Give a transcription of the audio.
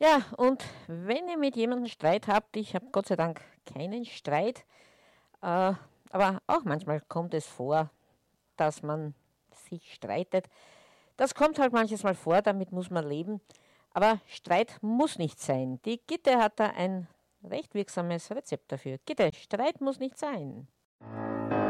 Ja, und wenn ihr mit jemandem Streit habt, ich habe Gott sei Dank keinen Streit, aber auch manchmal kommt es vor, dass man sich streitet. Das kommt halt manches Mal vor, damit muss man leben. Aber Streit muss nicht sein. Die Gitte hat da ein recht wirksames Rezept dafür. Gitte, Streit muss nicht sein.